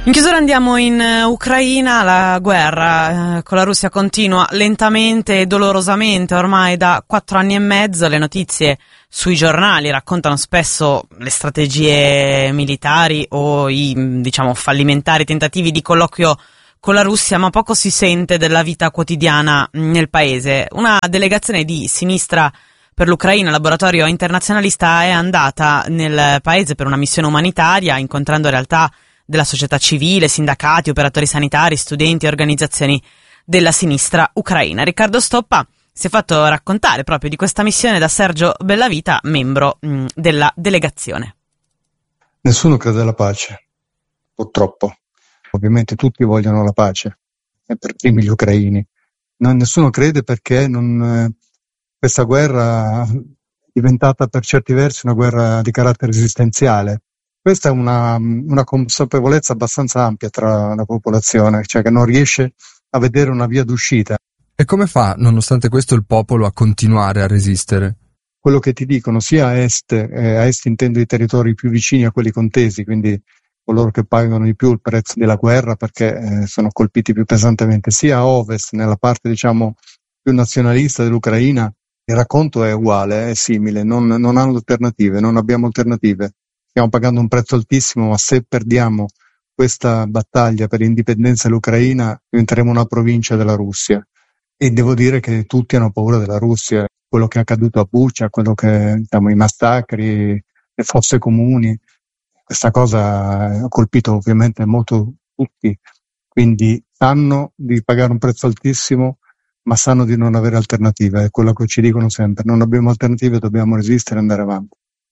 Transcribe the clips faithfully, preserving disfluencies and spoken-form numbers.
In chiusura andiamo in uh, Ucraina. La guerra uh, con la Russia continua lentamente e dolorosamente ormai da quattro anni e mezzo. Le notizie sui giornali raccontano spesso le strategie militari o i, diciamo, fallimentari tentativi di colloquio con la Russia, ma poco si sente della vita quotidiana nel paese. Una delegazione di Sinistra per l'Ucraina, laboratorio internazionalista, è andata nel paese per una missione umanitaria, incontrando realtà della società civile, sindacati, operatori sanitari, studenti e organizzazioni della sinistra ucraina. Riccardo Stoppa si è fatto raccontare proprio di questa missione da Sergio Bellavita, membro mh, della delegazione. Nessuno crede alla pace, purtroppo. Ovviamente tutti vogliono la pace, e per primi gli ucraini. Non, nessuno crede perché non, eh, questa guerra è diventata per certi versi una guerra di carattere esistenziale. Questa è una, una consapevolezza abbastanza ampia tra la popolazione, cioè che non riesce a vedere una via d'uscita. E come fa, nonostante questo, il popolo a continuare a resistere? Quello che ti dicono sia a est, eh, a est intendo i territori più vicini a quelli contesi, quindi coloro che pagano di più il prezzo della guerra perché eh, sono colpiti più pesantemente, sia a ovest, nella parte diciamo più nazionalista dell'Ucraina, il racconto è uguale, è simile, non, non hanno alternative, non abbiamo alternative. Stiamo pagando un prezzo altissimo, ma se perdiamo questa battaglia per l'indipendenza dell'Ucraina diventeremo una provincia della Russia. E devo dire che tutti hanno paura della Russia, quello che è accaduto a Bucha, quello che, diciamo, i massacri, le fosse comuni, questa cosa ha colpito ovviamente molto tutti, quindi sanno di pagare un prezzo altissimo, ma sanno di non avere alternative, è quello che ci dicono sempre, non abbiamo alternative, dobbiamo resistere e andare avanti.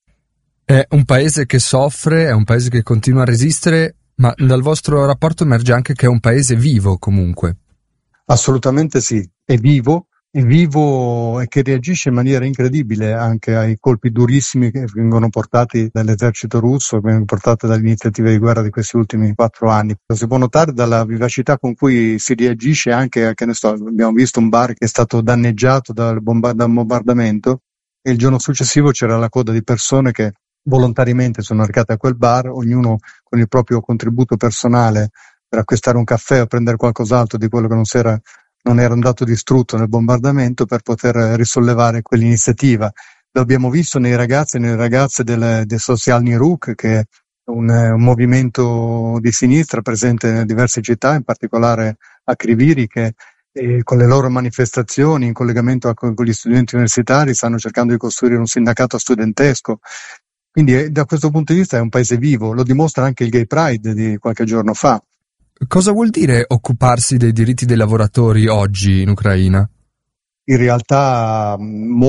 È un paese che soffre, è un paese che continua a resistere, ma dal vostro rapporto emerge anche che è un paese vivo comunque. Assolutamente sì, è vivo, è vivo e che reagisce in maniera incredibile anche ai colpi durissimi che vengono portati dall'esercito russo, che vengono portati dalle iniziative di guerra di questi ultimi quattro anni. Lo si può notare dalla vivacità con cui si reagisce anche, che ne so, abbiamo visto un bar che è stato danneggiato dal, bomba- dal bombardamento e il giorno successivo c'era la coda di persone che volontariamente sono recate a quel bar, ognuno con il proprio contributo personale per acquistare un caffè o prendere qualcos'altro di quello che non, si era, non era andato distrutto nel bombardamento per poter risollevare quell'iniziativa. Lo abbiamo visto nei ragazzi e nelle ragazze del, del Socialny Ruch, che è un, un movimento di sinistra presente in diverse città, in particolare a Kryvyi, che eh, con le loro manifestazioni in collegamento a, con gli studenti universitari stanno cercando di costruire un sindacato studentesco. Quindi da questo punto di vista è un paese vivo, lo dimostra anche il Gay Pride di qualche giorno fa. Cosa vuol dire occuparsi dei diritti dei lavoratori oggi in Ucraina? In realtà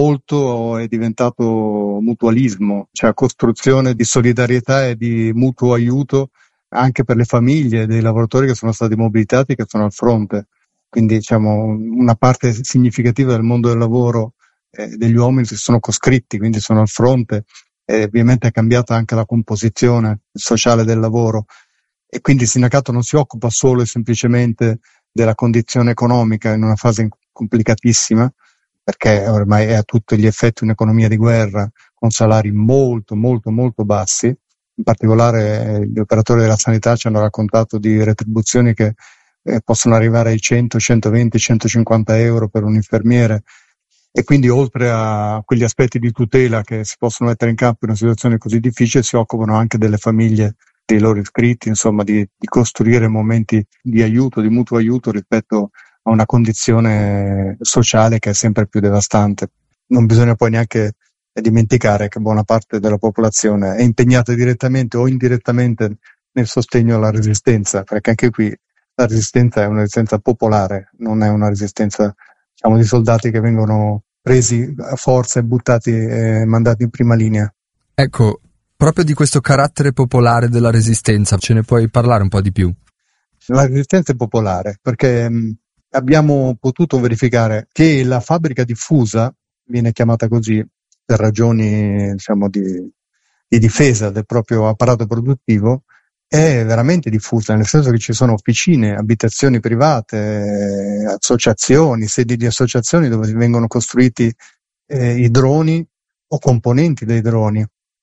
molto è diventato mutualismo, cioè costruzione di solidarietà e di mutuo aiuto anche per le famiglie dei lavoratori che sono stati mobilitati, che sono al fronte. Quindi diciamo una parte significativa del mondo del lavoro eh, degli uomini si sono coscritti, quindi sono al fronte. E ovviamente è cambiata anche la composizione sociale del lavoro e quindi il sindacato non si occupa solo e semplicemente della condizione economica in una fase complicatissima, perché ormai è a tutti gli effetti un'economia di guerra con salari molto molto molto bassi. In particolare eh, gli operatori della sanità ci hanno raccontato di retribuzioni che eh, possono arrivare ai cento, centoventi, centocinquanta euro per un infermiere. E quindi oltre a quegli aspetti di tutela che si possono mettere in campo in una situazione così difficile, si occupano anche delle famiglie dei loro iscritti, insomma di, di costruire momenti di aiuto, di mutuo aiuto rispetto a una condizione sociale che è sempre più devastante. Non bisogna poi neanche dimenticare che buona parte della popolazione è impegnata direttamente o indirettamente nel sostegno alla resistenza, perché anche qui la resistenza è una resistenza popolare, non è una resistenza diciamo di soldati che vengono presi a forza e buttati e mandati in prima linea. Ecco, proprio di questo carattere popolare della resistenza, ce ne puoi parlare un po' di più? La resistenza è popolare perché mh, abbiamo potuto verificare che la fabbrica diffusa, viene chiamata così per ragioni diciamo di, di difesa del proprio apparato produttivo, è veramente diffusa, nel senso che ci sono officine, abitazioni private, associazioni, sedi di associazioni dove vengono costruiti eh, i droni o componenti dei droni.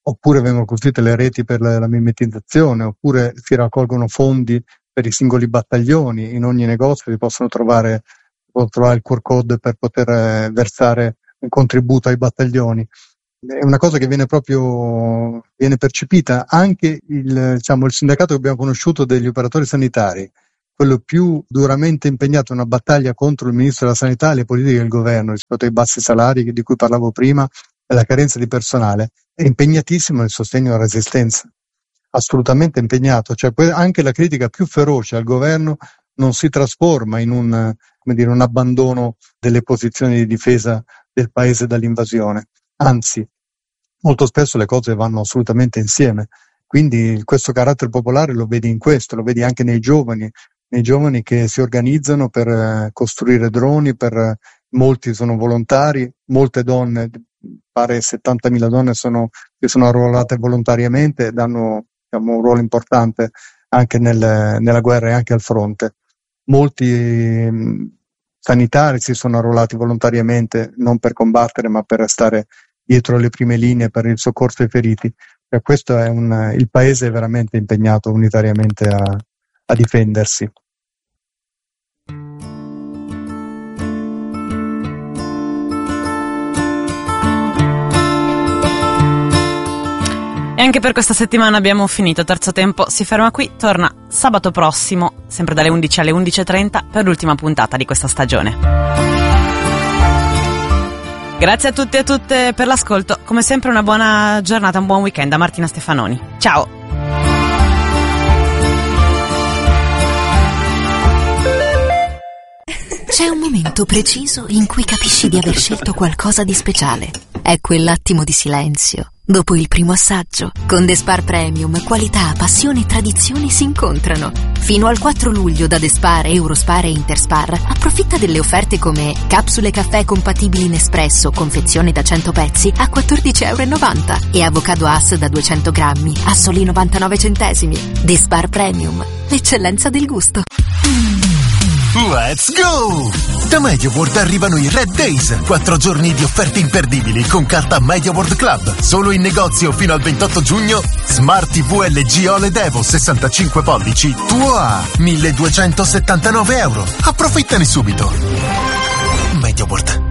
oppure vengono costruite le reti per la, la mimetizzazione, oppure si raccolgono fondi per i singoli battaglioni. In ogni negozio si possono trovare, si può trovare il Q R code per poter eh, versare un contributo ai battaglioni. È una cosa che viene proprio viene percepita. Anche il, diciamo, il sindacato che abbiamo conosciuto degli operatori sanitari, quello più duramente impegnato in una battaglia contro il ministro della sanità e le politiche del governo rispetto ai bassi salari di cui parlavo prima e la carenza di personale, è impegnatissimo nel sostegno alla resistenza, assolutamente impegnato. Cioè anche la critica più feroce al governo non si trasforma in un, come dire, un abbandono delle posizioni di difesa del paese dall'invasione, anzi molto spesso le cose vanno assolutamente insieme. Quindi questo carattere popolare lo vedi in questo, lo vedi anche nei giovani, nei giovani che si organizzano per eh, costruire droni, per eh, molti sono volontari, molte donne, pare settantamila donne sono, che sono arruolate volontariamente e danno, diciamo, un ruolo importante anche nel, nella guerra e anche al fronte. Molti mh, sanitari si sono arruolati volontariamente non per combattere ma per stare dietro le prime linee per il soccorso ai feriti. E questo è un, il paese è veramente impegnato unitariamente a, a difendersi. E anche per questa settimana abbiamo finito. Terzo Tempo si ferma qui, torna sabato prossimo, sempre dalle undici alle undici e trenta, per l'ultima puntata di questa stagione. Grazie a tutti e a tutte per l'ascolto. Come sempre una buona giornata, un buon weekend da Martina Stefanoni. Ciao! C'è un momento preciso in cui capisci di aver scelto qualcosa di speciale. È quell'attimo di silenzio dopo il primo assaggio. Con The Spar Premium, qualità, passione e tradizione si incontrano. Fino al quattro luglio da The Spar, Eurospar e Interspar approfitta delle offerte come capsule caffè compatibili in espresso, confezione da cento pezzi a quattordici e novanta euro e avocado Hass da duecento grammi a soli novantanove centesimi. The Spar Premium, l'eccellenza del gusto. Let's go! Da MediaWorld arrivano i Red Days, quattro giorni di offerte imperdibili con carta MediaWorld Club. Solo in negozio fino al ventotto giugno. Smart T V L G O L E D Evo sessantacinque pollici tuo a milleduecentosettantanove euro. Approfittane subito. MediaWorld.